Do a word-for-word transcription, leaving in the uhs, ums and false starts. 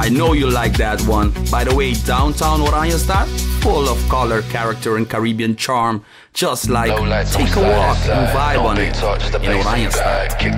I know you like that one. By the way, downtown Oranjestad, full of color, character, and Caribbean charm. Just like No lights, take a I'm walk sliding and inside. vibe No on big it talk, just a in basic Oranjestad. guide. Kick